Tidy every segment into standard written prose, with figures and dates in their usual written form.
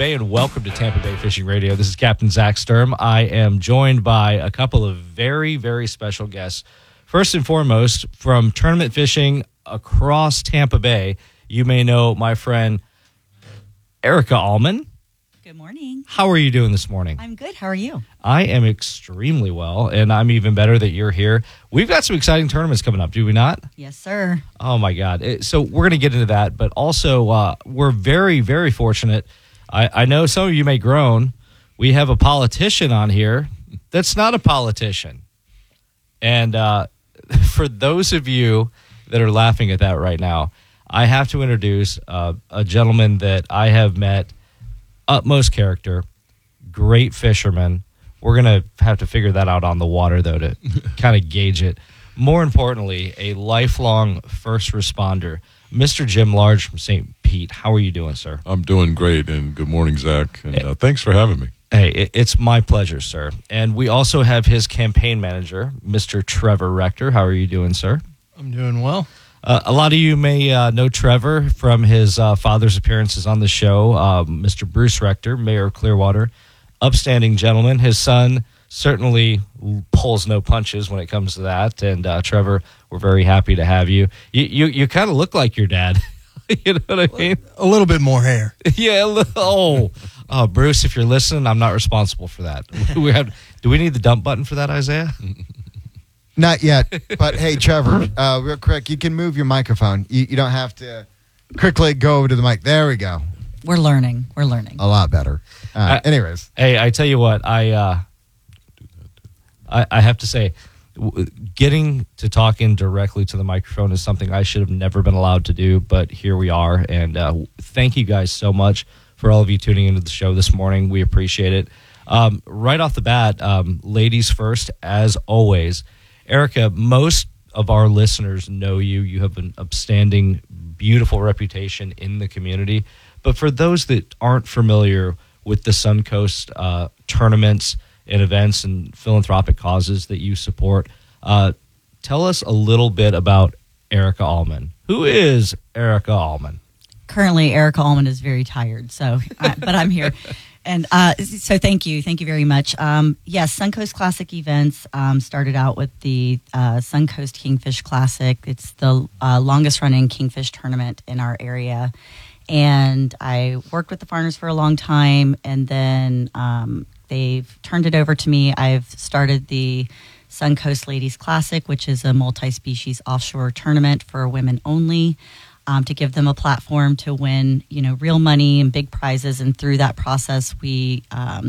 Bay, and welcome to Tampa Bay Fishing Radio. This is Captain Zach Sturm. I am joined by a couple of very, very special guests. First and foremost, from tournament fishing across Tampa Bay, you may know my friend Erica Allman. Good morning. How are you doing this morning? I'm good. How are you? I am extremely well, and I'm even better that you're here. We've got some exciting tournaments coming up, do we not? Yes, sir. Oh, my God. So we're going to get into that, but also we're very, very fortunate. I know some of you may groan. We have a politician on here that's not a politician. And for those of you that are laughing at that right now, I have to introduce a gentleman that I have met, utmost character, great fisherman. We're going to have to figure that out on the water, though, to kind of gauge it. More importantly, a lifelong first responder, Mr. Jim Large from St. Pete. How are you doing, sir? I'm doing great, and good morning, Zach, and thanks for having me. Hey, it's my pleasure, sir. And we also have his campaign manager, Mr. Trevor Rector. How are you doing, sir? I'm doing well. A lot of you may know Trevor from his father's appearances on the show, Mr. Bruce Rector, Mayor of Clearwater. Upstanding gentleman. His son certainly pulls no punches when it comes to that. And Trevor, we're very happy to have you. You kind of look like your dad. You know what I mean? A little bit more hair. Yeah. Oh, Bruce, if you're listening, I'm not responsible for that. Do we need the dump button for that, Isaiah? Not yet, but hey, Trevor, real quick, you can move your microphone. You don't have to quickly go over to the mic. There we go. We're learning. A lot better. Anyways. Hey, I tell you what, I have to say, getting to talk in directly to the microphone is something I should have never been allowed to do, but here we are, and thank you guys so much for all of you tuning into the show this morning. We appreciate it. Right off the bat, ladies first, as always. Erica, most of our listeners know you. You have an upstanding, beautiful reputation in the community. But for those that aren't familiar with the Suncoast tournaments and events and philanthropic causes that you support, tell us a little bit about Erica Allman. Who is Erica Allman? Currently, Erica Allman is very tired, but I'm here. And so thank you very much. Yes, Suncoast Classic events started out with the Suncoast Kingfish Classic. It's the longest running kingfish tournament in our area. And I worked with the farmers for a long time, and then they've turned it over to me. I've started the Suncoast Ladies Classic, which is a multi-species offshore tournament for women only. To give them a platform to win, real money and big prizes. And through that process, we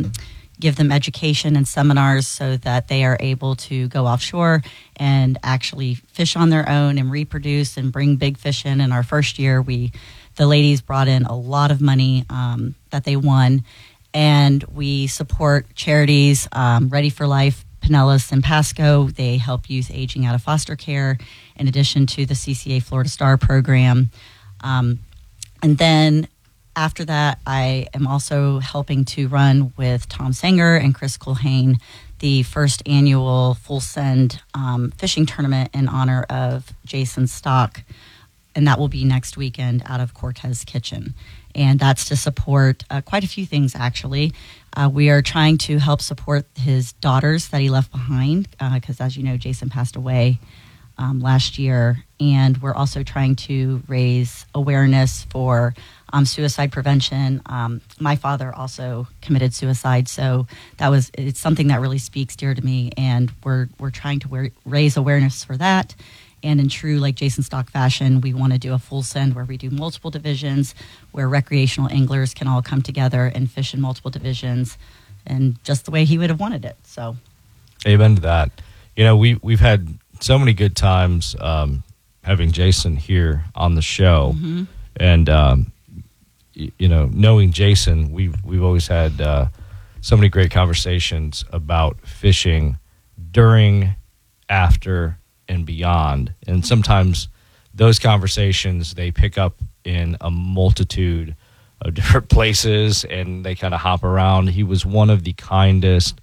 give them education and seminars so that they are able to go offshore and actually fish on their own and reproduce and bring big fish in. In our first year, the ladies brought in a lot of money that they won. And we support charities, Ready for Life, Pinellas and Pasco. They help youth aging out of foster care, in addition to the CCA Florida Star program. And then after that, I am also helping to run with Tom Sanger and Chris Culhane the first annual Full Send fishing tournament in honor of Jason Stock. And that will be next weekend out of Cortez Kitchen. And that's to support quite a few things, actually. We are trying to help support his daughters that he left behind, because as you know, Jason passed away last year. And we're also trying to raise awareness for suicide prevention. My father also committed suicide, so it's something that really speaks dear to me. And we're trying to raise awareness for that. And in true, Jason Stock fashion, we want to do a full send where we do multiple divisions, where recreational anglers can all come together and fish in multiple divisions, and just the way he would have wanted it. So, amen to that. We've had so many good times having Jason here on the show, mm-hmm. and knowing Jason, we've always had so many great conversations about fishing during, after, and beyond. And sometimes those conversations, they pick up in a multitude of different places and they kind of hop around. He was one of the kindest,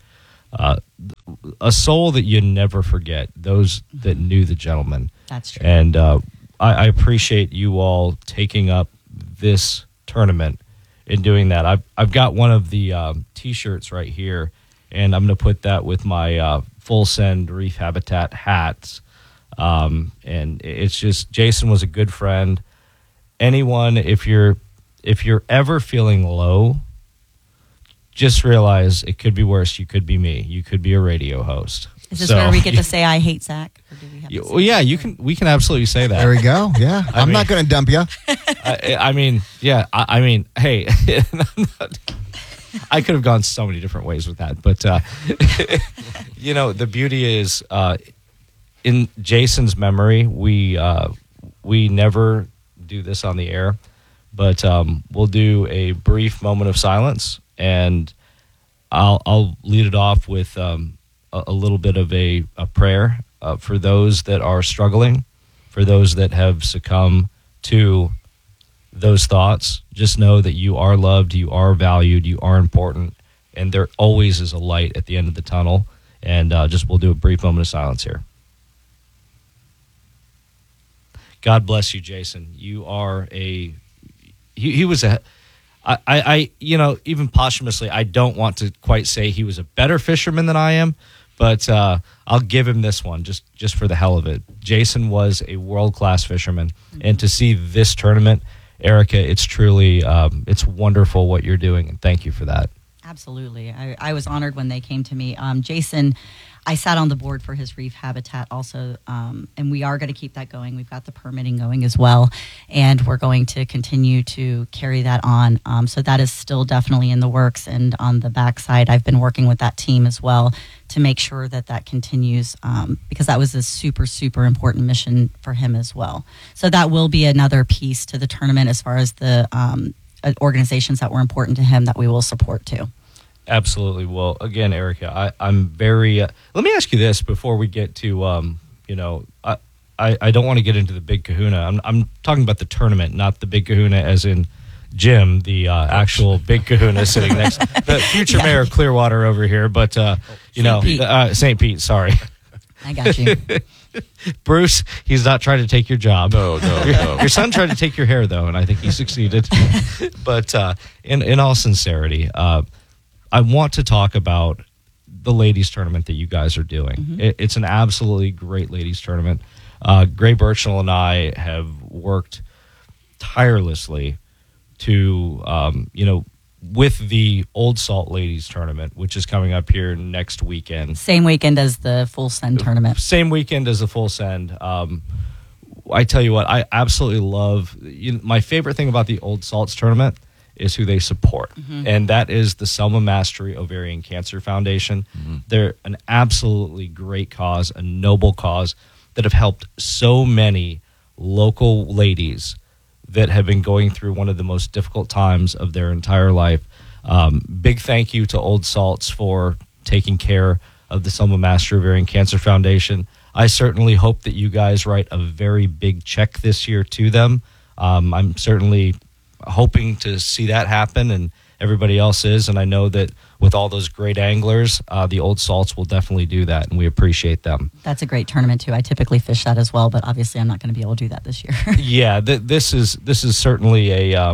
a soul that you never forget, those that knew the gentleman. That's true. And I appreciate you all taking up this tournament in doing that. I've got one of the T-shirts right here, and I'm going to put that with my Full Send Reef Habitat hats. And it's just, Jason was a good friend. Anyone, if you're ever feeling low, just realize it could be worse. You could be me. You could be a radio host. Is this where we get to say I hate Zach? Or do we have to say well, yeah, you can. We can absolutely say that. There we go. Yeah, I'm not going to dump you. I mean, yeah. I mean, hey, I could have gone so many different ways with that, but you know, the beauty is in Jason's memory, we never do this on the air, but we'll do a brief moment of silence, and I'll lead it off with a little bit of a prayer for those that are struggling, for those that have succumbed to those thoughts. Just know that you are loved, you are valued, you are important, and there always is a light at the end of the tunnel. And we'll do a brief moment of silence here. God bless you, Jason. You are he was a, I you know, even posthumously, I don't want to quite say he was a better fisherman than I am, but I'll give him this one just for the hell of it. Jason was a world-class fisherman, and to see this tournament, Erica, it's truly, it's wonderful what you're doing, and thank you for that. Absolutely. I was honored when they came to me. Jason, I sat on the board for his reef habitat also, and we are going to keep that going. We've got the permitting going as well, and we're going to continue to carry that on. So that is still definitely in the works, and on the backside, I've been working with that team as well to make sure that continues, because that was a super, super important mission for him as well. So that will be another piece to the tournament as far as the organizations that were important to him that we will support too. Absolutely. Well, again, Erica, I'm very. Let me ask you this before we get to, you know, I don't want to get into the Big Kahuna. I'm talking about the tournament, not the Big Kahuna as in Jim, the actual Big Kahuna sitting next, the future mayor of Clearwater over here. But you know, St. Pete. Sorry, I got you. Bruce, he's not trying to take your job. No. Your son tried to take your hair, though, and I think he succeeded. But in all sincerity, I want to talk about the ladies tournament that you guys are doing. Mm-hmm. It's an absolutely great ladies tournament. Gray Birchnell and I have worked tirelessly to, you know, with the Old Salt ladies tournament, which is coming up here next weekend. Same weekend as the Full Send tournament. Same weekend as the Full Send. I tell you what, I absolutely love, my favorite thing about the Old Salts tournament is who they support. Mm-hmm. And that is the Selma Mastery Ovarian Cancer Foundation. Mm-hmm. They're an absolutely great cause, a noble cause that have helped so many local ladies that have been going through one of the most difficult times of their entire life. Big thank you to Old Salts for taking care of the Selma Mastery Ovarian Cancer Foundation. I certainly hope that you guys write a very big check this year to them. I'm certainly hoping to see that happen, and everybody else is, and I know that with all those great anglers, the Old Salts will definitely do that, and we appreciate them. That's a great tournament too. I typically fish that as well, but obviously I'm not going to be able to do that this year. Yeah, this is certainly a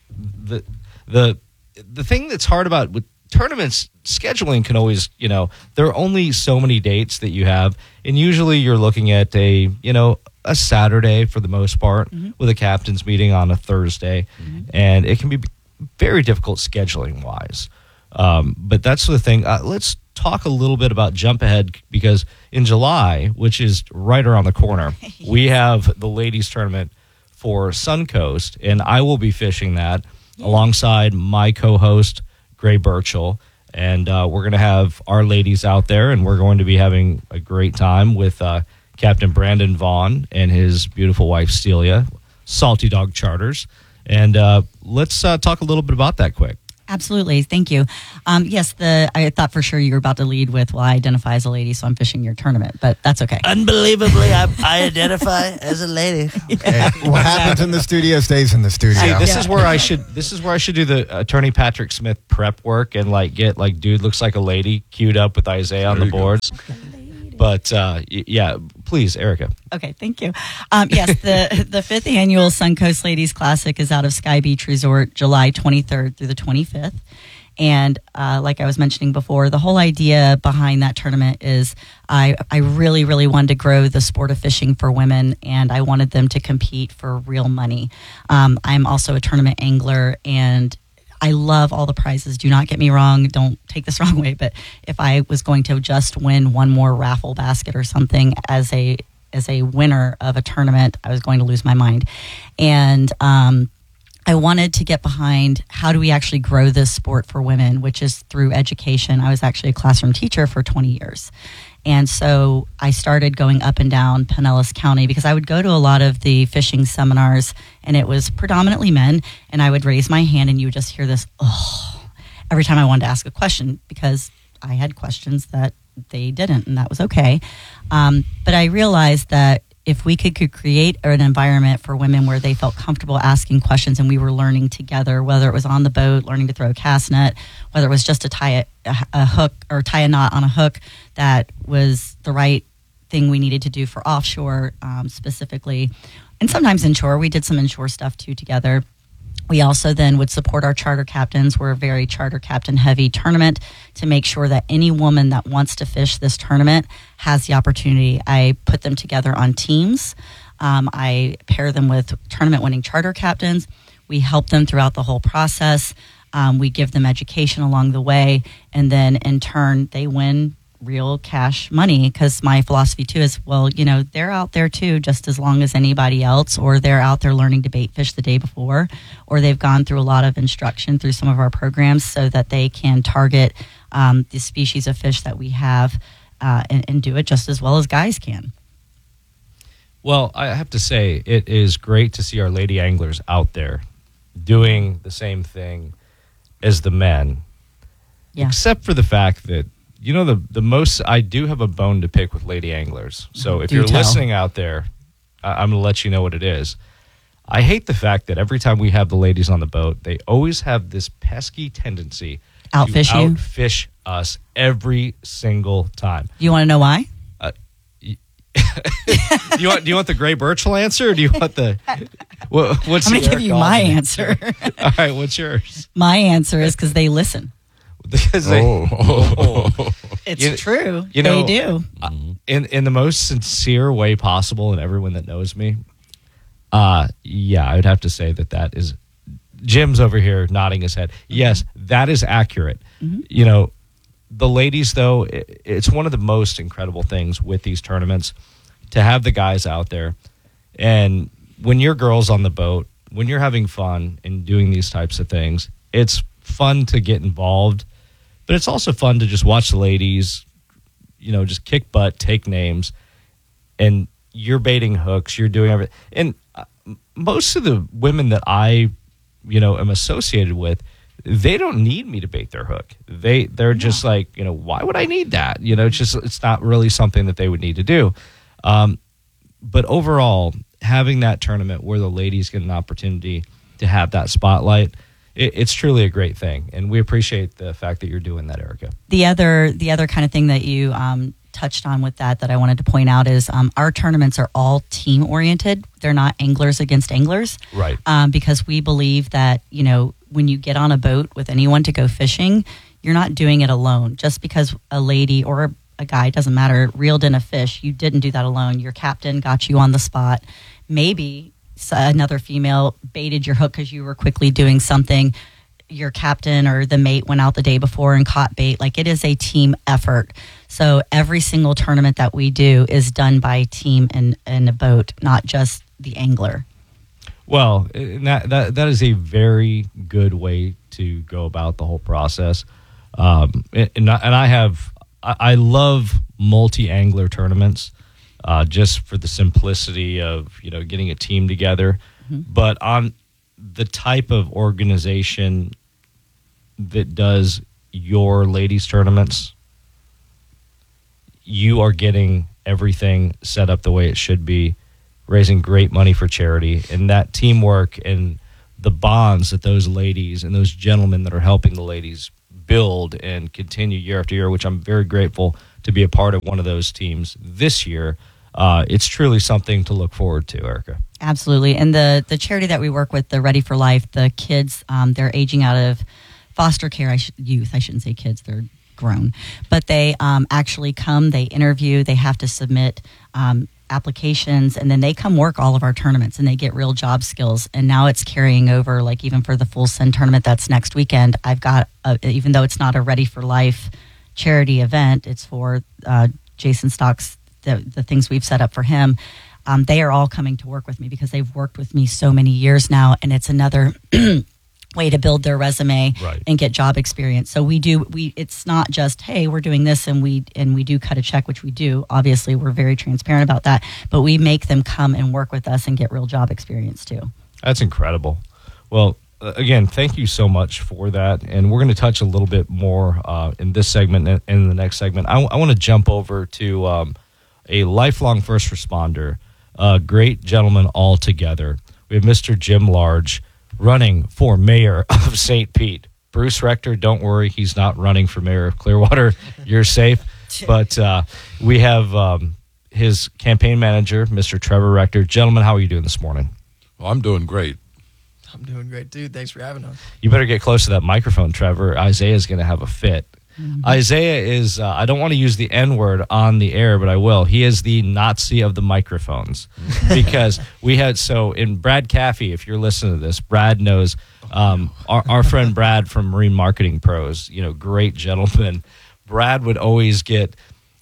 the thing that's hard about with tournaments, scheduling can always, you know, there are only so many dates that you have, and usually you're looking at a Saturday for the most part, mm-hmm. with a captain's meeting on a Thursday, mm-hmm. and it can be very difficult scheduling wise. But that's the thing. Let's talk a little bit about Jump Ahead, because in July, which is right around the corner, yes. we have the ladies tournament for Suncoast, and I will be fishing that alongside my co-host, Gray Birchall. And we're going to have our ladies out there, and we're going to be having a great time with Captain Brandon Vaughn and his beautiful wife, Celia, Salty Dog Charters. And let's talk a little bit about that quick. Absolutely. Thank you. Yes, I thought for sure you were about to lead with, well, I identify as a lady, so I'm fishing your tournament, but that's okay. Unbelievably, I identify as a lady. Hey, what happens in the studio stays in the studio. See, this is where I should do the Attorney Patrick Smith prep work and get dude looks like a lady queued up with Isaiah on the boards. But yeah, Please, Erica. Okay, thank you. Yes, the fifth annual Suncoast Ladies Classic is out of Sky Beach Resort, July 23rd through the 25th. And like I was mentioning before, the whole idea behind that tournament is I really, really wanted to grow the sport of fishing for women, and I wanted them to compete for real money. I'm also a tournament angler, and I love all the prizes. Do not get me wrong. Don't take this wrong way. But if I was going to just win one more raffle basket or something as a winner of a tournament, I was going to lose my mind. And I wanted to get behind how do we actually grow this sport for women, which is through education. I was actually a classroom teacher for 20 years. And so I started going up and down Pinellas County because I would go to a lot of the fishing seminars, and it was predominantly men, and I would raise my hand and you would just hear this, every time I wanted to ask a question, because I had questions that they didn't, and that was okay. But I realized that if we could create an environment for women where they felt comfortable asking questions and we were learning together, whether it was on the boat, learning to throw a cast net, whether it was just to tie a hook or tie a knot on a hook that was the right thing we needed to do for offshore specifically. And sometimes inshore. We did some inshore stuff too together. We also then would support our charter captains. We're a very charter captain heavy tournament to make sure that any woman that wants to fish this tournament has the opportunity. I put them together on teams. I pair them with tournament winning charter captains. We help them throughout the whole process. We give them education along the way. And then in turn, they win real cash money, because my philosophy too is, well, they're out there too just as long as anybody else, or they're out there learning to bait fish the day before, or they've gone through a lot of instruction through some of our programs so that they can target the species of fish that we have and do it just as well as guys can. Well, I have to say, it is great to see our lady anglers out there doing the same thing as the men, except for the fact that the most, I do have a bone to pick with lady anglers. So if you're listening out there, I'm going to let you know what it is. I hate the fact that every time we have the ladies on the boat, they always have this pesky tendency outfish to you? outfish us every single time. Do you want to know why? Do you want the Gray Birchall answer, or do you want the what's I'm going to give Eric you my Allman? Answer. All right, what's yours? My answer is because they listen. Because they, It's true. You know, they do. In the most sincere way possible, and everyone that knows me, I would have to say that is, Jim's over here nodding his head. Yes, that is accurate. Mm-hmm. The ladies, though, it's one of the most incredible things with these tournaments to have the guys out there. And when you're girls on the boat, when you're having fun and doing these types of things, it's fun to get involved. But it's also fun to just watch the ladies, just kick butt, take names, and you're baiting hooks, you're doing everything. And most of the women that I, am associated with, they don't need me to bait their hook. They're just like, why would I need that? It's not really something that they would need to do. But overall, having that tournament where the ladies get an opportunity to have that spotlight, it's truly a great thing, and we appreciate the fact that you're doing that, Erica. The other kind of thing that you touched on with that I wanted to point out is our tournaments are all team oriented. They're not anglers against anglers, right? Because we believe that when you get on a boat with anyone to go fishing, you're not doing it alone. Just because a lady or a guy, doesn't matter, reeled in a fish, you didn't do that alone. Your captain got you on the spot. Maybe another female baited your hook because you were quickly doing something. Your captain or the mate went out the day before and caught bait. Like, it is a team effort. So every single tournament that we do is done by team in a boat, not just the angler. Well, that is a very good way to go about the whole process. I love multi-angler tournaments. Just for the simplicity of getting a team together, but on the type of organization that does your ladies tournaments, you are getting everything set up the way it should be, raising great money for charity, and that teamwork and the bonds that those ladies and those gentlemen that are helping the ladies build and continue year after year, which I'm very grateful to be a part of one of those teams this year. it's truly something to look forward to, Erica. Absolutely. And the charity that we work with, the Ready for Life, the kids, they're aging out of foster care, youth. I shouldn't say kids, they're grown. But they actually come, they interview, they have to submit applications, and then they come work all of our tournaments and they get real job skills. And now it's carrying over, like even for the Full Send tournament that's next weekend, I've got, even though it's not a Ready for Life charity event, it's for Jason Stocks, the things we've set up for him. They are all coming to work with me because they've worked with me so many years now, and it's another way to build their resume and get job experience. So it's not just, hey, we're doing this and we do cut a check, which we do. Obviously, we're very transparent about that, but we make them come and work with us and get real job experience too. That's incredible. Well, again, thank you so much for that. And we're going to touch a little bit more in this segment and in the next segment. I want to jump over to a lifelong first responder, a great gentleman altogether. We have Mr. Jim Large running for mayor of St. Pete. Bruce Rector, don't worry, he's not running for mayor of Clearwater. You're safe. But we have his campaign manager, Mr. Trevor Rector. Gentlemen, how are you doing this morning? Well, I'm doing great. I'm doing great, dude. Thanks for having us. You better get close to that microphone, Trevor. Isaiah's going to have a fit. Mm-hmm. Isaiah is, I don't want to use the N-word on the air, but I will. He is the Nazi of the microphones. Because we had, so in Brad Caffey, if you're listening to this, Brad knows, our friend Brad from Marine Marketing Pros, great gentleman. Brad would always get,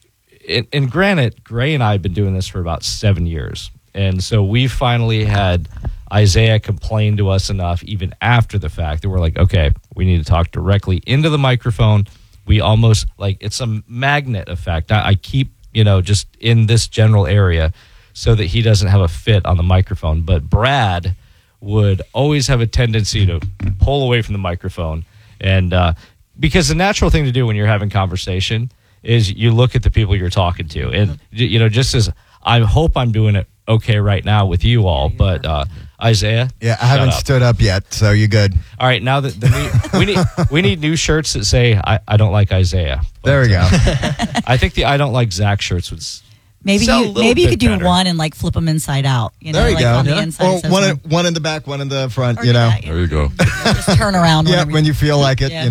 and granted, Gray and I have been doing this for about 7 years. And so we finally had Isaiah complain to us enough, even after the fact, that we're like, okay, we need to talk directly into the microphone. We almost, it's a magnet effect. I keep, just in this general area so that he doesn't have a fit on the microphone. But Brad would always have a tendency to pull away from the microphone. And because the natural thing to do when you're having conversation is you look at the people you're talking to. And, just as I hope I'm doing it okay right now with you all, but Isaiah, yeah, I haven't stood up yet, so you're good. All right, now that we need new shirts that say I don't like Isaiah. But, there we go. I think the I don't like Zach shirts would maybe you could do better. one and flip them inside out. There you go. On the inside, or one in the back, one in the front. Or that, there you go. Just turn around. Yeah, when you feel like it.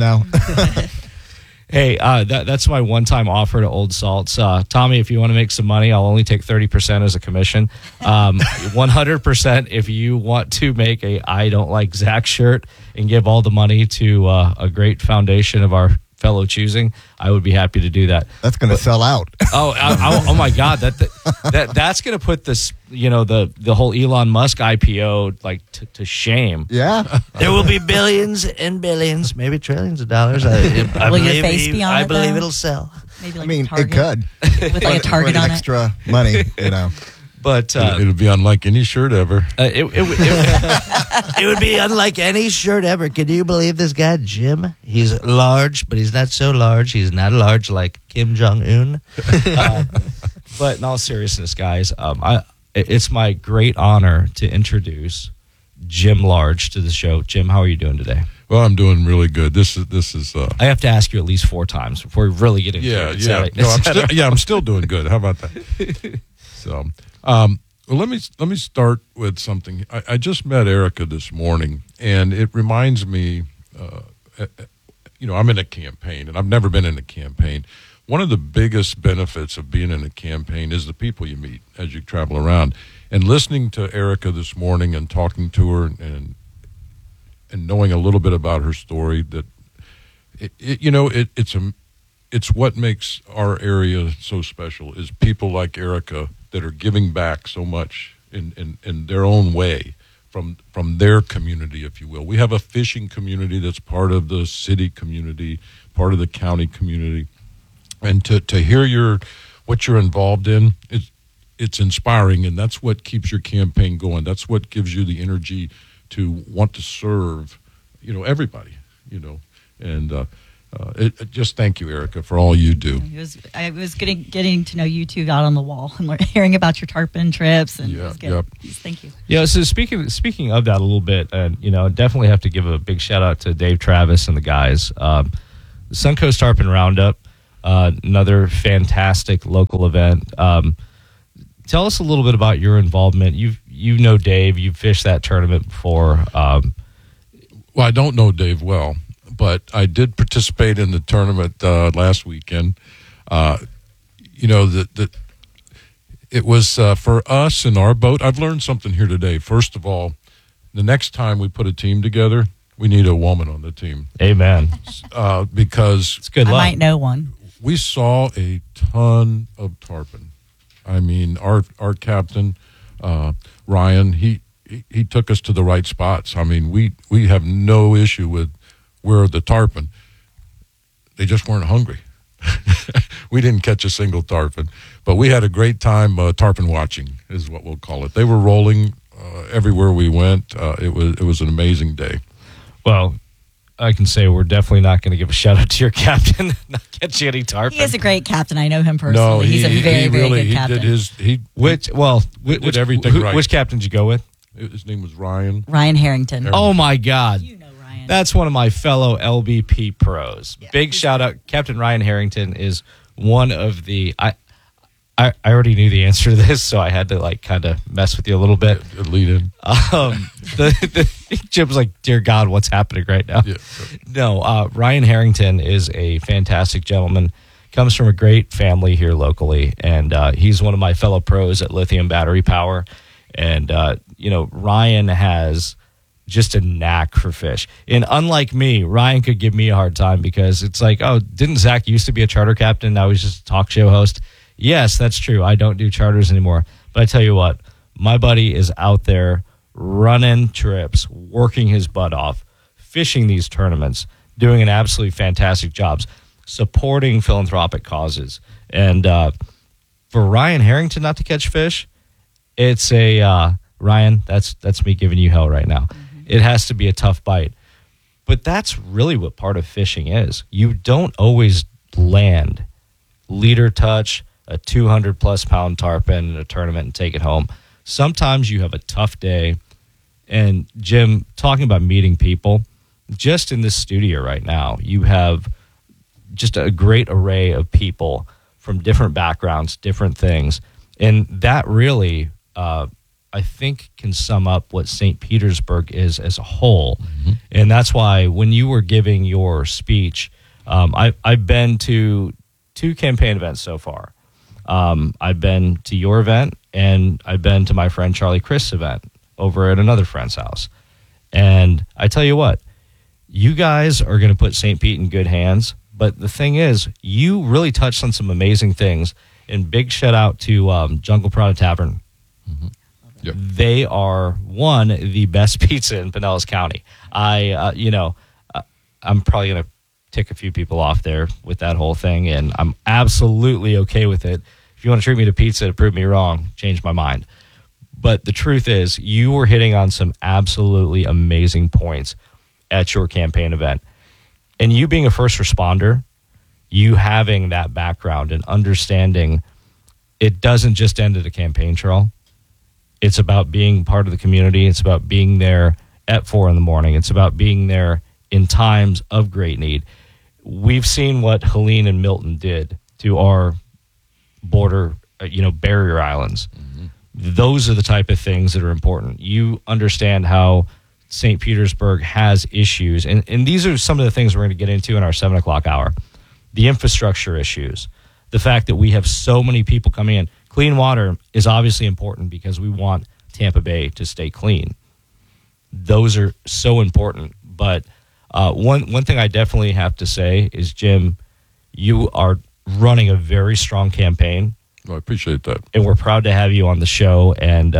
Hey, that's my one-time offer to Old Salts. Tommy, if you want to make some money, I'll only take 30% as a commission. 100% if you want to make a I Don't Like Zach shirt and give all the money to a great foundation of our fellow choosing, I would be happy to do that. That's going to sell out. Oh my God, that's going to put this, the whole Elon Musk IPO to shame. Yeah, there will be billions and billions, maybe trillions of dollars. I Will your face be on it, believe though? it'll sell. Maybe it could with a target with on extra money. But it'll be unlike any shirt ever. It would be unlike any shirt ever. Can you believe this guy, Jim? He's large, but he's not so large. He's not large like Kim Jong-un. But in all seriousness, guys, it's my great honor to introduce Jim Large to the show. Jim, how are you doing today? Well, I'm doing really good. This is. I have to ask you at least 4 times before we really get into it. Yeah. I'm still doing good. How about that? So, well, let me start with something. I just met Erica this morning, and it reminds me. I'm in a campaign, and I've never been in a campaign. One of the biggest benefits of being in a campaign is the people you meet as you travel around. And listening to Erica this morning and talking to her and knowing a little bit about her story, that it's what makes our area so special is people like Erica that are giving back so much in their own way from their community, if you will. We have a fishing community that's part of the city community, part of the county community. And to hear what you're involved in, it's inspiring, and that's what keeps your campaign going. That's what gives you the energy to want to serve, everybody, And just thank you, Erica, for all you do. I was getting to know you two out on the wall and hearing about your tarpon trips, and thank you. Yeah. So speaking of that a little bit, and definitely have to give a big shout out to Dave Travis and the guys. The Suncoast Tarpon Roundup. Another fantastic local event. tell us a little bit about your involvement. You know Dave. You've fished that tournament before. Well, I don't know Dave well, but I did participate in the tournament last weekend. You know, it was for us in our boat. I've learned something here today. First of all, the next time we put a team together, we need a woman on the team. Amen. Because It's good I luck. might know one. we saw a ton of tarpon. I mean, our captain, Ryan, he took us to the right spots. I mean, we have no issue with where the tarpon. They just weren't hungry. We didn't catch a single tarpon, but we had a great time tarpon watching, is what we'll call it. They were rolling everywhere we went. It was an amazing day. Well, I can say we're definitely not going to give a shout out to your captain not catching any tarpon. He is a great captain. I know him personally. No, He's a very, very really good captain. did everything right. Which captain did you go with? His name was Ryan. Ryan Harrington. Oh my God. You know Ryan. That's one of my fellow LBP pros. Big shout out. Captain Ryan Harrington is one of the. I already knew the answer to this, so I had to like kind of mess with you a little bit. Lead in. Jim's like, dear God, what's happening right now? Yeah. No, Ryan Harrington is a fantastic gentleman. Comes from a great family here locally, and he's one of my fellow pros at Lithium Battery Power. And Ryan has just a knack for fish. And unlike me, Ryan could give me a hard time because it's like, oh, didn't Zach used to be a charter captain? Now he's just a talk show host. Yes, that's true. I don't do charters anymore. But I tell you what, my buddy is out there running trips, working his butt off, fishing these tournaments, doing an absolutely fantastic job, supporting philanthropic causes. And for Ryan Harrington not to catch fish, it's a Ryan, that's me giving you hell right now. Mm-hmm. It has to be a tough bite. But that's really what part of fishing is. You don't always land leader touch a 200-plus pound tarpon in a tournament and take it home. Sometimes you have a tough day. And, Jim, talking about meeting people, just in this studio right now, you have just a great array of people from different backgrounds, different things. And that really, I think, can sum up what St. Petersburg is as a whole. Mm-hmm. And that's why when you were giving your speech, I've been to 2 campaign events so far. I've been to your event, and I've been to my friend Charlie Chris' event over at another friend's house. And I tell you what, you guys are going to put St. Pete in good hands. But the thing is, you really touched on some amazing things. And big shout out to Jungle Prada Tavern. Mm-hmm. Yep. They are the best pizza in Pinellas County. I'm probably going to tick a few people off there with that whole thing, and I'm absolutely okay with it. If you want to treat me to pizza to prove me wrong, change my mind. But the truth is, you were hitting on some absolutely amazing points at your campaign event. And you being a first responder, you having that background and understanding it doesn't just end at a campaign trail. It's about being part of the community. It's about being there at 4 a.m. It's about being there in times of great need. We've seen what Helene and Milton did to our border, barrier islands. Mm-hmm. Those are the type of things that are important. You understand how St. Petersburg has issues, and these are some of the things we're going to get into in our 7 o'clock hour. The infrastructure issues, the fact that we have so many people coming in. Clean water is obviously important because we want Tampa Bay to stay clean. Those are so important, but one thing I definitely have to say is, Jim, you are running a very strong campaign. Well, I appreciate that. And we're proud to have you on the show. And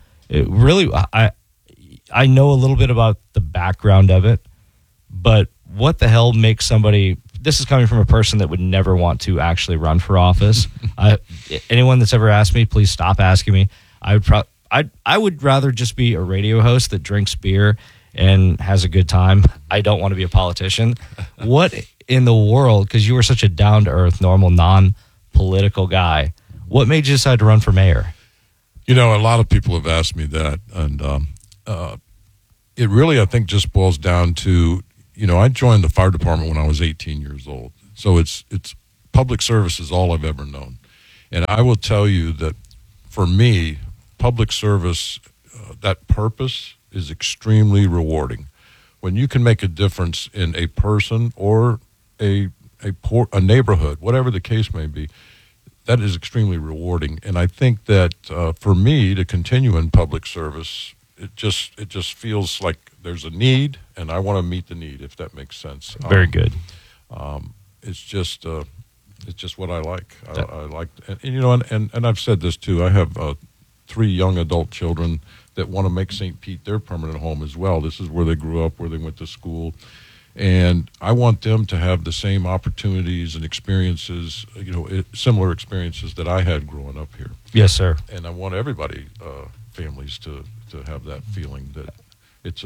I know a little bit about the background of it, but what the hell makes somebody... This is coming from a person that would never want to actually run for office. Anyone that's ever asked me, please stop asking me. I would rather just be a radio host that drinks beer and has a good time. I don't want to be a politician. What in the world, because you were such a down-to-earth, normal, non-political guy, what made you decide to run for mayor? A lot of people have asked me that, and it really, I think, just boils down to, I joined the fire department when I was 18 years old. So it's public service is all I've ever known. And I will tell you that for me, public service, that purpose is extremely rewarding. When you can make a difference in a person or a neighborhood, whatever the case may be, that is extremely rewarding. And I think that for me to continue in public service, it just feels like there's a need, and I want to meet the need, if that makes sense. Very good. It's just what I like. I like, and I've said this too. I have 3 young adult children that want to make St. Pete their permanent home as well. This is where they grew up, where they went to school. And I want them to have the same opportunities and experiences, similar experiences that I had growing up here. Yes, sir. And I want everybody, families, to have that feeling that it's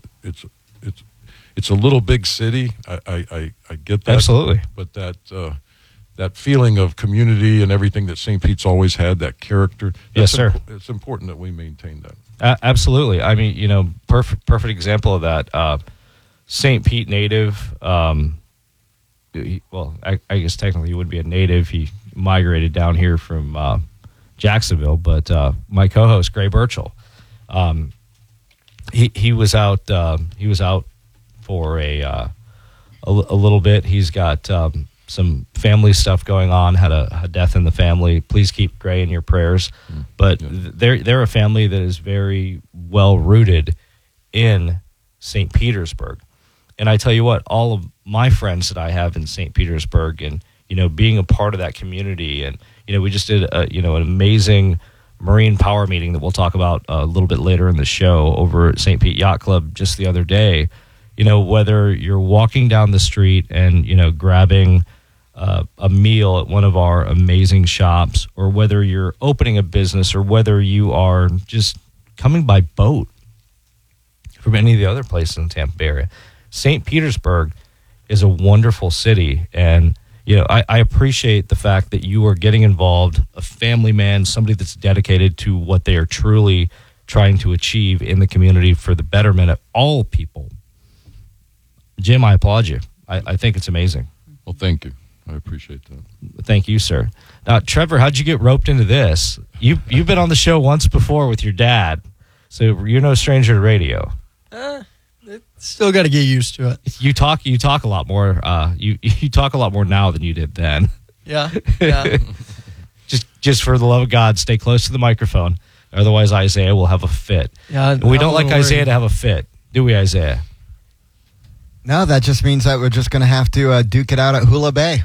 a little big city. I get that. Absolutely. But that feeling of community and everything that St. Pete's always had, that character. Yes, sir. It's important that we maintain that. Absolutely. I mean, perfect example of that. St. Pete native. I guess technically he would be a native. He migrated down here from Jacksonville. But my co-host Gray Burchell, he was out. He was out for a little bit. He's got some family stuff going on. Had a death in the family. Please keep Gray in your prayers. But they're a family that is very well rooted in St. Petersburg. And I tell you what, all of my friends that I have in St. Petersburg, and being a part of that community, and we just did an amazing Marine Power meeting that we'll talk about a little bit later in the show over at St. Pete Yacht Club just the other day. Whether you're walking down the street and grabbing a meal at one of our amazing shops, or whether you're opening a business, or whether you are just coming by boat from any of the other places in the Tampa Bay area, St. Petersburg is a wonderful city. And I appreciate the fact that you are getting involved, a family man, somebody that's dedicated to what they are truly trying to achieve in the community for the betterment of all people. Jim, I applaud you. I think it's amazing. Well, thank you. I appreciate that. Thank you, sir. Now, Trevor, how'd you get roped into this? You've been on the show once before with your dad, so you're no stranger to radio. Still got to get used to it. You talk a lot more. You talk a lot more now than you did then. Yeah. Just for the love of God, stay close to the microphone. Otherwise, Isaiah will have a fit. Yeah, we don't like Isaiah to have a fit, do we, Isaiah? No, that just means that we're just going to have to duke it out at Hula Bay.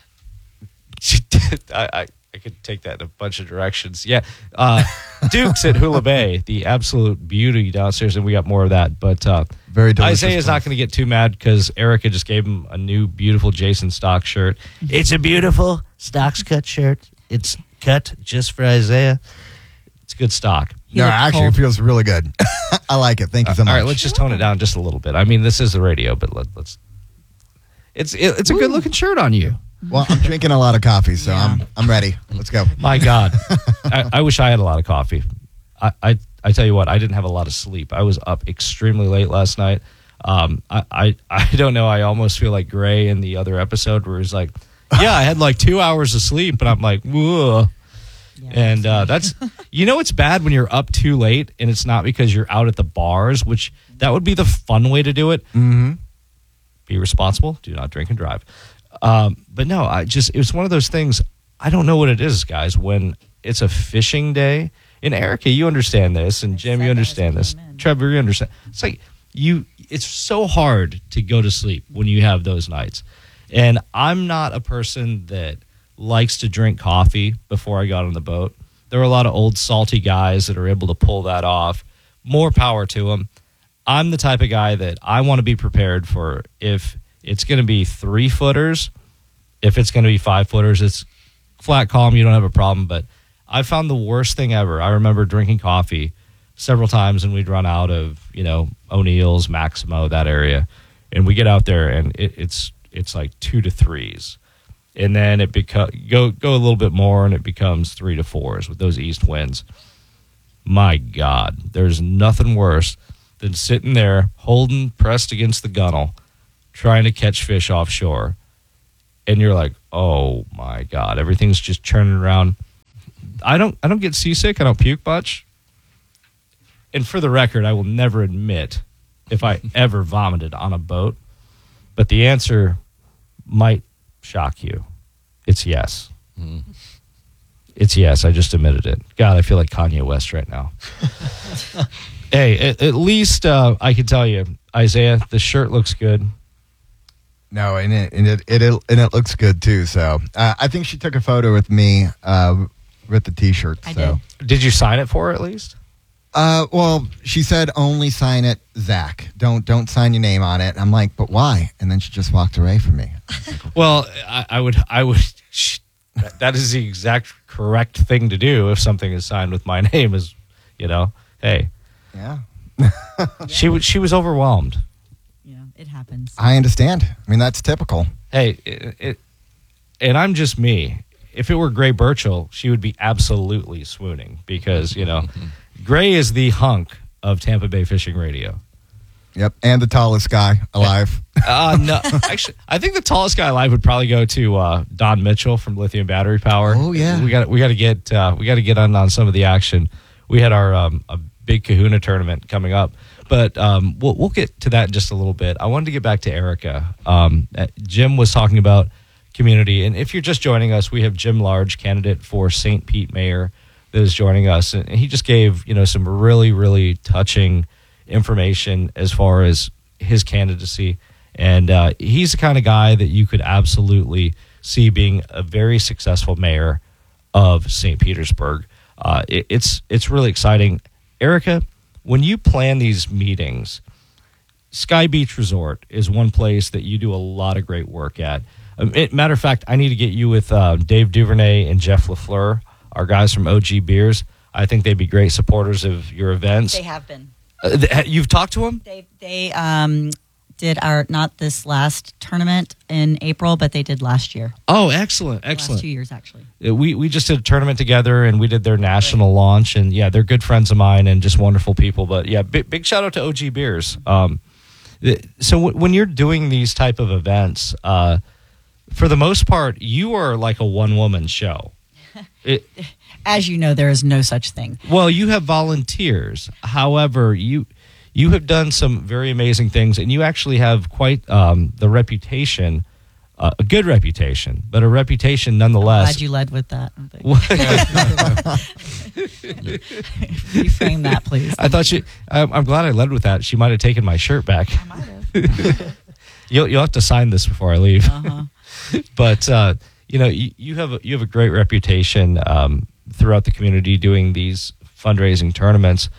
I could take that in a bunch of directions. Yeah. Duke's at Hula Bay, the absolute beauty downstairs, and we got more of that. But very delicious. Isaiah's not going to get too mad because Erica just gave him a new, beautiful Jason Stock shirt. It's a beautiful Stocks cut shirt. It's cut just for Isaiah. It's good stock. You No, look actually, cold. it feels really good. I like it. Thank you so much. All right, let's just tone it down just a little bit. I mean, this is the radio, but let's. It's a good looking shirt on you. Well, I'm drinking a lot of coffee, so Yeah. I'm ready. Let's go. My God, I wish I had a lot of coffee. I tell you what, I didn't have a lot of sleep. I was up extremely late last night. I don't know. I almost feel like Gray in the other episode where he's like, "Yeah, I had like 2 hours of sleep," and I'm like, "Whoa." Yeah, And that's it's bad when you're up too late and it's not because you're out at the bars, which that would be the fun way to do it. Mm-hmm. Be responsible. Do not drink and drive. But no, it was one of those things. I don't know what it is, guys, when it's a fishing day. And Erica, you understand this, and Jim, you understand this. Trevor, you understand. It's like it's so hard to go to sleep when you have those nights. And I'm not a person that likes to drink coffee before I got on the boat. There are a lot of old salty guys that are able to pull that off. More power to them. I'm the type of guy that I want to be prepared for if it's going to be 3-footers, if it's going to be 5-footers, it's flat calm, you don't have a problem. But I found the worst thing ever. I remember drinking coffee several times and we'd run out of, O'Neill's, Maximo, that area. And we get out there and it's like 2 to 3s. And then it go a little bit more, and it becomes 3 to 4s with those east winds. My God, there's nothing worse than sitting there, holding pressed against the gunnel, trying to catch fish offshore, and you're like, "Oh my God, everything's just churning around." I don't get seasick. I don't puke much. And for the record, I will never admit if I ever vomited on a boat. But the answer might shock you. It's yes. It's yes. I just admitted it. God, I feel like Kanye West right now. Hey, at least I can tell you, Isaiah, the shirt looks good. No, and it looks good too. So I think she took a photo with me with the T-shirt. I so. did. Did you sign it for her at least? Well, she said only sign it, Zach. Don't sign your name on it. I'm like, but why? And then she just walked away from me. Well, I would. That is the exact correct thing to do if something is signed with my name. Is hey, Yeah, she was overwhelmed. Yeah, it happens. I understand. I mean, that's typical. Hey, and I'm just me. If it were Gray Burchell, she would be absolutely swooning because Gray is the hunk of Tampa Bay Fishing Radio. Yep, and the tallest guy alive. No, actually, I think the tallest guy alive would probably go to Don Mitchell from Lithium Battery Power. Oh, yeah. we got to get on some of the action. We had our a big Kahuna tournament coming up, but we'll get to that in just a little bit. I wanted to get back to Erica. Jim was talking about community, and if you're just joining us, we have Jim Large, candidate for St. Pete mayor, that is joining us, and he just gave some really, really touching information as far as his candidacy, and he's the kind of guy that you could absolutely see being a very successful mayor of St. Petersburg. It's really exciting. Erica, when you plan these meetings, Sky Beach Resort is one place that you do a lot of great work at. Matter of fact, I need to get you with Dave Duvernay and Jeff LaFleur, our guys from OG Beers. I think they'd be great supporters of your events. They have been. You've talked to them? They did not this last tournament in April, but they did last year. Oh, excellent. Last 2 years, actually. We just did a tournament together, and we did their national launch, and yeah, they're good friends of mine and just wonderful people. But yeah, big shout out to OG Beers. So when you're doing these type of events, for the most part, you are like a one-woman show. As you know, there is no such thing. Well, you have volunteers. However, you have done some very amazing things, and you actually have quite the reputation, a good reputation, but a reputation nonetheless. I'm glad you led with that. Reframe that, please. I thought I'm glad I led with that. She might have taken my shirt back. I might have. You'll have to sign this before I leave. Uh-huh. But you have a great reputation throughout the community doing these fundraising tournaments.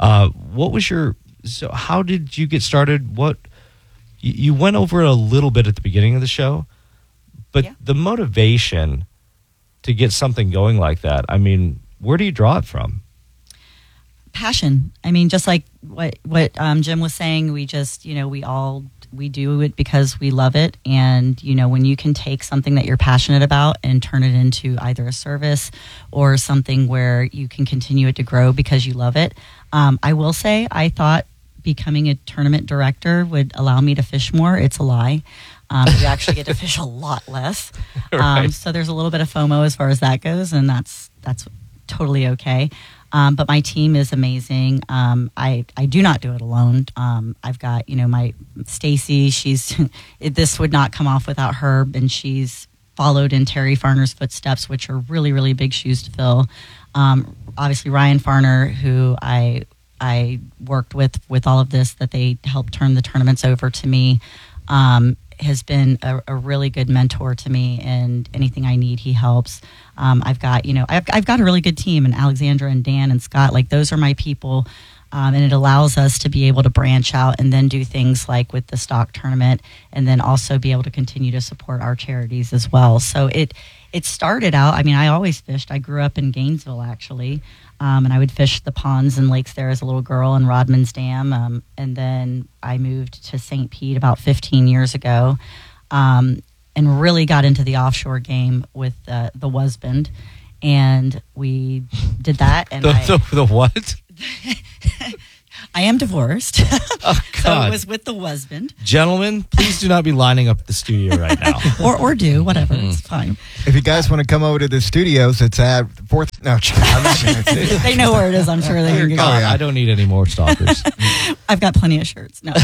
So how did you get started? You went over it a little bit at the beginning of the show, but Yeah. the motivation to get something going like that, I mean, where do you draw it from? Passion. I mean, just like what Jim was saying, we just, we do it because we love it. And, when you can take something that you're passionate about and turn it into either a service or something where you can continue it to grow because you love it. I will say, I thought becoming a tournament director would allow me to fish more. It's a lie. You actually get to fish a lot less. Right. So there's a little bit of FOMO as far as that goes, and that's totally okay. But my team is amazing. I do not do it alone. I've got, my Stacy, this would not come off without her, and she's followed in Terry Farner's footsteps, which are really, really big shoes to fill. Obviously Ryan Farner, who I worked with all of this, that they helped turn the tournaments over to me, has been a really good mentor to me, and anything I need, he helps. I've got a really good team, and Alexandra and Dan and Scott, like those are my people. And it allows us to be able to branch out and then do things like with the stock tournament, and then also be able to continue to support our charities as well. So it started out, I always fished. I grew up in Gainesville, actually. And I would fish the ponds and lakes there as a little girl in Rodman's Dam. And then I moved to St. Pete about 15 years ago, and really got into the offshore game with the husband. And we did that. And The what? I am divorced. Oh, So God. it was with the husband. Gentlemen, please do not be lining up at the studio right now. Or do, whatever. It's fine. If you guys want to come over to the studios, it's at 4th. No, I'm just kidding. They know where it is, I'm sure they can God, go. yeah. I don't need any more stalkers. I've got plenty of shirts. No.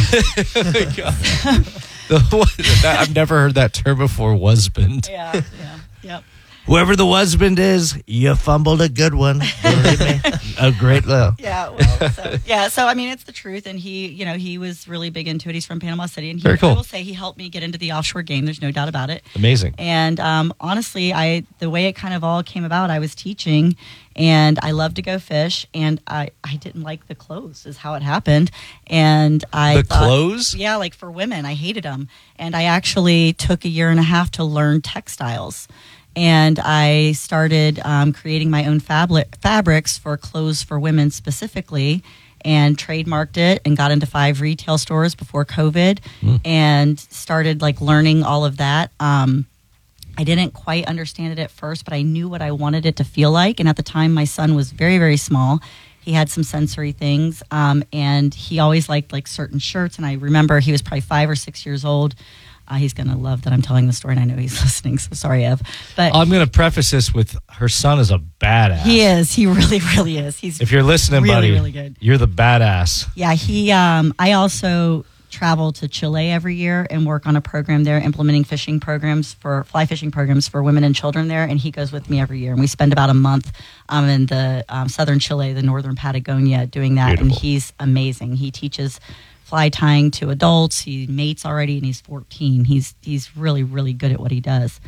I've never heard that term before, husband. Yeah. Yep. Whoever the husband is, you fumbled a good one. Believe me. A great love. Yeah, well, so I mean, it's the truth, and he was really big into it. He's from Panama City, and Very cool. I will say he helped me get into the offshore game. There's no doubt about it. Amazing. And honestly, the way it kind of all came about, I was teaching, and I love to go fish, and I didn't like the clothes, is how it happened. And I thought, clothes? yeah, like for women, I hated them, and I actually took a year and a half to learn textiles. And I started creating my own fabrics for clothes for women specifically, and trademarked it and got into 5 retail stores before COVID and started like learning all of that. I didn't quite understand it at first, but I knew what I wanted it to feel like. And at the time, my son was very, very small. He had some sensory things, and he always liked like certain shirts. And I remember he was probably 5 or 6 years old. He's going to love that I'm telling the story, and I know he's listening, so sorry, Ev. But I'm going to preface this with her son is a badass. he is. He really, really is. He's If you're listening, really, buddy, really good. you're the badass. Yeah, I also travel to Chile every year and work on a program there, implementing fly fishing programs for women and children there. And he goes with me every year, and we spend about a month in the southern Chile, the northern Patagonia, doing that. Beautiful. And he's amazing. He teaches fly tying to adults. He mates already, and he's 14. He's really, really good at what he does.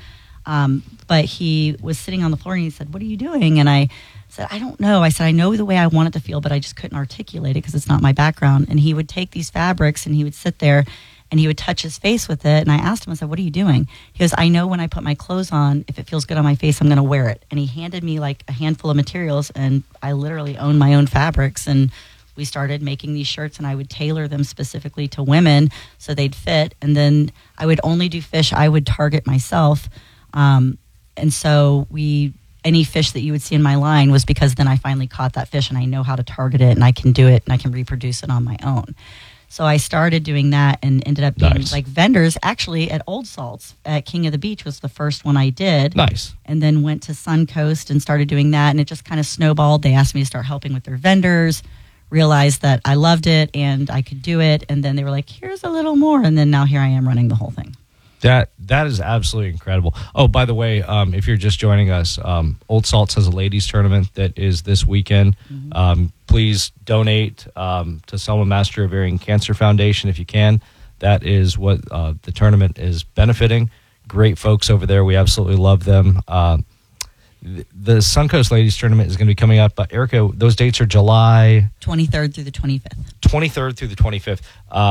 But he was sitting on the floor, and he said, "What are you doing?" And I said, "I don't know." I said, "I know the way I want it to feel, but I just couldn't articulate it because it's not my background." And he would take these fabrics, and he would sit there, and he would touch his face with it. And I asked him, I said, "What are you doing?" He goes, "I know when I put my clothes on, if it feels good on my face, I'm going to wear it." And he handed me like a handful of materials, and I literally own my own fabrics. And we started making these shirts, and I would tailor them specifically to women so they'd fit. And then I would only do fish I would target myself. And so any fish that you would see in my line was because then I finally caught that fish, and I know how to target it, and I can do it, and I can reproduce it on my own. So I started doing that and ended up being like vendors. Actually, at Old Salts at King of the Beach was the first one I did. Nice. And then went to Suncoast and started doing that, and it just kind of snowballed. They asked me to start helping with their vendors, realized that I loved it and I could do it, and then they were like, "Here's a little more," and then now here I am running the whole thing. That is absolutely incredible. Oh, by the way, if you're just joining us, Old Salts has a ladies tournament that is this weekend. Please donate to Selma Master Ovarian Cancer Foundation if you can. That is what the tournament is benefiting. Great folks over there. We absolutely love them. The Suncoast Ladies Tournament is going to be coming up. But Erica, those dates are July 23rd through the 25th. 23rd through the 25th.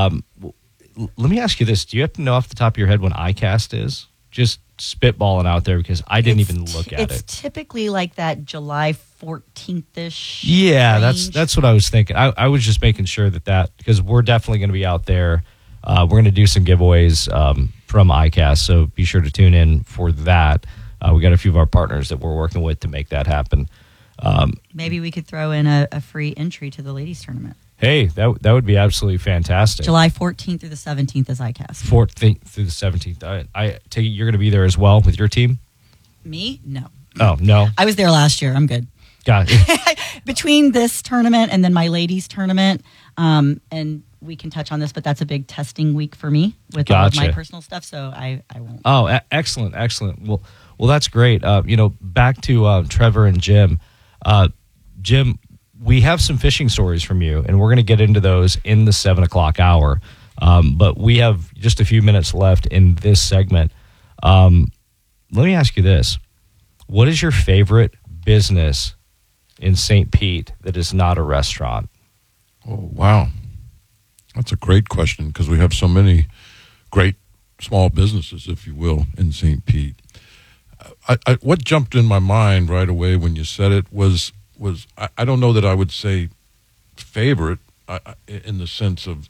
Let me ask you this. Do you have to know off the top of your head when ICAST is? Just spitballing out there because I didn't even look at It's it. typically like that July 14th-ish. Yeah, range. that's what I was thinking. I was just making sure that because we're definitely going to be out there. We're going to do some giveaways from ICAST, so be sure to tune in for that. We got a few of our partners that we're working with to make that happen. Maybe we could throw in a free entry to the ladies tournament. Hey, that would be absolutely fantastic. July 14th through the 17th is ICAST. 14th through the 17th. I take it you're going to be there as well with your team? Me? No. Oh, no. I was there last year. I'm good. Got it. Between this tournament and then my ladies tournament, and we can touch on this, but that's a big testing week for me with all of my Gotcha. personal stuff, so I won't. Oh, excellent. Well, that's great. Back to Trevor and Jim. Jim, we have some fishing stories from you, and we're going to get into those in the 7 o'clock hour. But we have just a few minutes left in this segment. Let me ask you this. What is your favorite business in St. Pete that is not a restaurant? Oh, wow. That's a great question because we have so many great small businesses, if you will, in St. Pete. What jumped in my mind right away when you said it was I don't know that I would say favorite in the sense of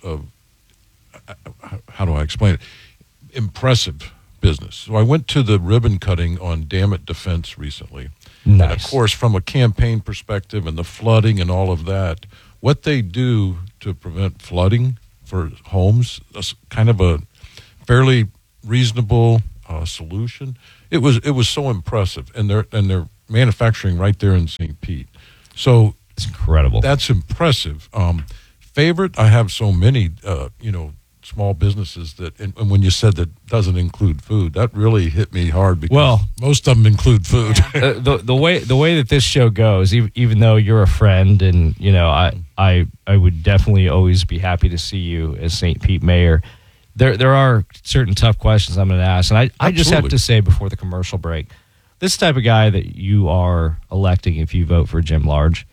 how do I explain it? Impressive business. So I went to the ribbon cutting on Dammit Defense recently. Nice. And of course, from a campaign perspective and the flooding and all of that, what they do to prevent flooding for homes, that's kind of a fairly reasonable solution. It was so impressive, and they're manufacturing right there in St. Pete. So It's incredible. that's impressive. Favorite, I have so many, small businesses that, and when you said that doesn't include food, that really hit me hard because most of them include food. The way that this show goes, even though you're a friend, and I would definitely always be happy to see you as St. Pete mayor. There are certain tough questions I'm going to ask, and I just have Absolutely. to say before the commercial break, this type of guy that you are electing if you vote for Jim Large,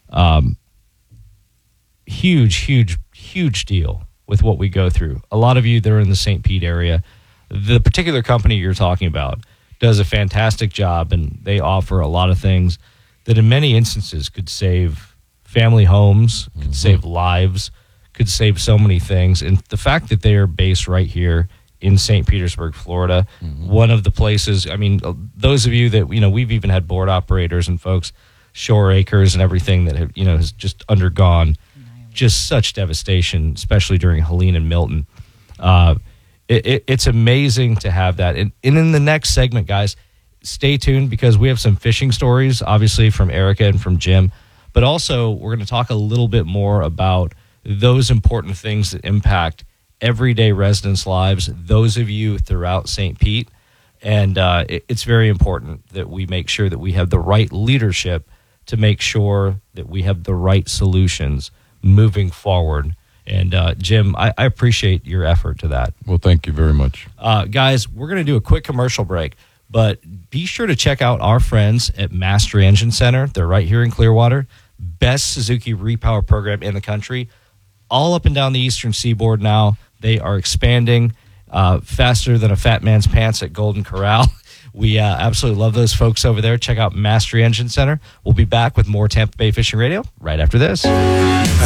huge deal with what we go through. A lot of you that are in the St. Pete area, the particular company you're talking about does a fantastic job, and they offer a lot of things that in many instances could save family homes, could save lives, could save so many things. And the fact that they are based right here in St. Petersburg, Florida, one of the places, I mean, those of you that, we've even had board operators and folks, Shore Acres and everything that have, has just undergone just such devastation, especially during Helene and Milton. It's amazing to have that. And in the next segment, guys, stay tuned because we have some fishing stories, obviously from Erica and from Jim, but also we're going to talk a little bit more about those important things that impact everyday residents' lives, those of you throughout St. Pete. And it's very important that we make sure that we have the right leadership to make sure that we have the right solutions moving forward. And Jim, I appreciate your effort to that. Well, thank you very much. Guys, we're going to do a quick commercial break, but be sure to check out our friends at Mastery Engine Center. They're right here in Clearwater. Best Suzuki repower program in the country. All up and down the eastern seaboard now. They are expanding faster than a fat man's pants at Golden Corral. We absolutely love those folks over there. Check out Mastery Engine Center. We'll be back with more Tampa Bay Fishing Radio right after this.